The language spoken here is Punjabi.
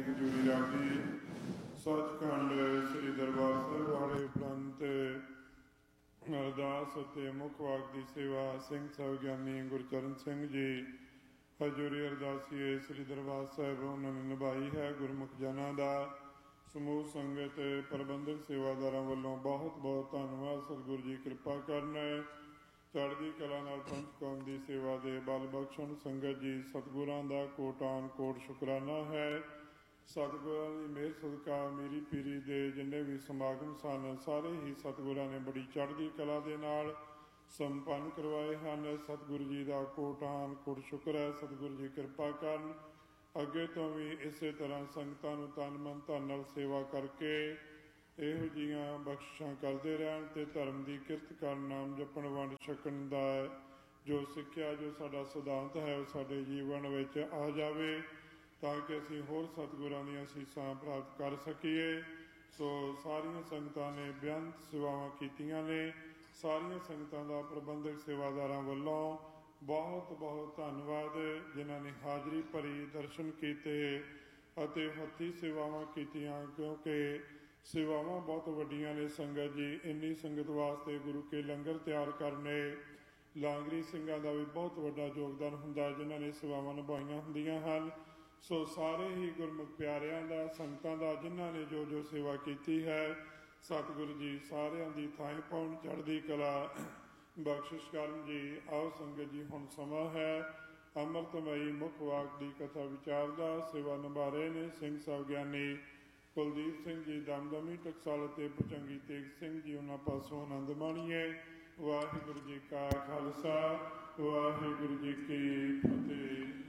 ਹਜ਼ੂਰੀ ਰਾਗੀ ਸੱਚਖੰਡ ਸ੍ਰੀ ਦਰਬਾਰ ਸਾਹਿਬ ਵਾਲੇ ਉਪਰੰਤ ਅਰਦਾਸ ਅਤੇ ਮੁੱਖ ਵਾਕ ਦੀ ਸੇਵਾ ਸਿੰਘ ਸਾਹਿਬ ਗਿਆਨੀ ਗੁਰਚਰਨ ਸਿੰਘ ਜੀ ਹਜ਼ੂਰੀ ਅਰਦਾਸੀਏ ਸ੍ਰੀ ਦਰਬਾਰ ਸਾਹਿਬ ਉਹਨਾਂ ਨੇ ਨਿਭਾਈ ਹੈ। ਗੁਰਮੁਖ ਜਨਾਂ ਦਾ ਸਮੂਹ ਸੰਗਤ ਪ੍ਰਬੰਧਕ ਸੇਵਾਦਾਰਾਂ ਵੱਲੋਂ ਬਹੁਤ ਬਹੁਤ ਧੰਨਵਾਦ। ਸਤਿਗੁਰੂ ਜੀ ਕਿਰਪਾ ਕਰਨ, ਚੜ੍ਹਦੀ ਕਲਾ ਨਾਲ ਪੰਚ ਕੌਮ ਦੀ ਸੇਵਾ ਦੇ ਬਲ ਬਖਸ਼ਣ। ਸੰਗਤ ਜੀ ਸਤਿਗੁਰਾਂ ਦਾ ਕੋਟਾਨ ਕੋਟ ਸ਼ੁਕਰਾਨਾ ਹੈ। ਸਤਿਗੁਰਾਂ ਦੀ ਮਿਹਰ ਸਦਕਾ ਮੇਰੀ ਪੀਰੀ ਦੇ ਜਿੰਨੇ ਵੀ ਸਮਾਗਮ ਸਨ ਸਾਰੇ ਹੀ ਸਤਿਗੁਰਾਂ ਨੇ ਬੜੀ ਚੜ੍ਹਦੀ ਕਲਾ ਦੇ ਨਾਲ ਸੰਪੰਨ ਕਰਵਾਏ ਹਨ। ਸਤਿਗੁਰੂ ਜੀ ਦਾ ਕੋਟਾਨ ਕੋਟ ਸ਼ੁਕਰ ਹੈ। ਸਤਿਗੁਰੂ ਜੀ ਕਿਰਪਾ ਕਰਨ, ਅੱਗੇ ਤੋਂ ਵੀ ਇਸੇ ਤਰ੍ਹਾਂ ਸੰਗਤਾਂ ਨੂੰ ਤਨ ਮਨ ਧਨ ਨਾਲ ਸੇਵਾ ਕਰਕੇ ਇਹੋ ਜਿਹੀਆਂ ਬਖਸ਼ਿਸ਼ਾਂ ਕਰਦੇ ਰਹਿਣ ਅਤੇ ਧਰਮ ਦੀ ਕਿਰਤ ਕਰਨ, ਨਾਮ ਜਪਣ, ਵੰਡ ਛਕਣ ਦਾ ਜੋ ਸਿੱਖਿਆ, ਜੋ ਸਾਡਾ ਸਿਧਾਂਤ ਹੈ ਉਹ ਸਾਡੇ ਜੀਵਨ ਵਿੱਚ ਆ ਜਾਵੇ ਤਾਂ ਕਿ ਅਸੀਂ ਹੋਰ ਸਤਿਗੁਰਾਂ ਦੀਆਂ ਅਸੀਸਾਂ ਪ੍ਰਾਪਤ ਕਰ ਸਕੀਏ। ਸੋ ਸਾਰੀਆਂ ਸੰਗਤਾਂ ਨੇ ਬੇਅੰਤ ਸੇਵਾਵਾਂ ਕੀਤੀਆਂ ਨੇ। ਸਾਰੀਆਂ ਸੰਗਤਾਂ ਦਾ ਪ੍ਰਬੰਧਕ ਸੇਵਾਦਾਰਾਂ ਵੱਲੋਂ ਬਹੁਤ ਬਹੁਤ ਧੰਨਵਾਦ, ਜਿਨ੍ਹਾਂ ਨੇ ਹਾਜ਼ਰੀ ਭਰੀ, ਦਰਸ਼ਨ ਕੀਤੇ ਅਤੇ ਹੱਥੀਂ ਸੇਵਾਵਾਂ ਕੀਤੀਆਂ, ਕਿਉਂਕਿ ਸੇਵਾਵਾਂ ਬਹੁਤ ਵੱਡੀਆਂ ਨੇ। ਸੰਗਤ ਜੀ ਇੰਨੀ ਸੰਗਤ ਵਾਸਤੇ ਗੁਰੂ ਕੇ ਲੰਗਰ ਤਿਆਰ ਕਰਨੇ, ਲਾਂਗਰੀ ਸਿੰਘਾਂ ਦਾ ਵੀ ਬਹੁਤ ਵੱਡਾ ਯੋਗਦਾਨ ਹੁੰਦਾ ਜਿਨ੍ਹਾਂ ਨੇ ਸੇਵਾਵਾਂ ਨਿਭਾਈਆਂ ਹੁੰਦੀਆਂ ਹਨ। ਸੋ ਸਾਰੇ ਹੀ ਗੁਰਮੁਖ ਪਿਆਰਿਆਂ ਦਾ, ਸੰਗਤਾਂ ਦਾ ਜਿਨ੍ਹਾਂ ਨੇ ਜੋ ਜੋ ਸੇਵਾ ਕੀਤੀ ਹੈ, ਸਤਿਗੁਰੂ ਜੀ ਸਾਰਿਆਂ ਦੀ ਥਾਂ ਪਾਉਣ, ਚੜ੍ਹਦੀ ਕਲਾ ਬਖਸ਼ਿਸ਼ ਕਰਨ ਜੀ। ਆਓ ਸੰਗਤ ਜੀ, ਹੁਣ ਸਮਾਂ ਹੈ ਅੰਮ੍ਰਿਤਮਈ ਮੁੱਖ ਵਾਕ ਦੀ ਕਥਾ ਵਿਚਾਰ ਦਾ। ਸੇਵਾ ਨਿਭਾ ਰਹੇ ਨੇ ਸਿੰਘ ਸਾਹਿਬ ਗਿਆਨੀ ਕੁਲਦੀਪ ਸਿੰਘ ਜੀ ਦਮਦਮੀ ਟਕਸਾਲ ਅਤੇ ਭੁਜੰਗੀ ਤੇਗ ਸਿੰਘ ਜੀ। ਉਹਨਾਂ ਪਾਸੋਂ ਆਨੰਦ ਮਾਣੀਏ। ਵਾਹਿਗੁਰੂ ਜੀ ਕਾ ਖਾਲਸਾ, ਵਾਹਿਗੁਰੂ ਜੀ ਕੀ ਫਤਿਹ।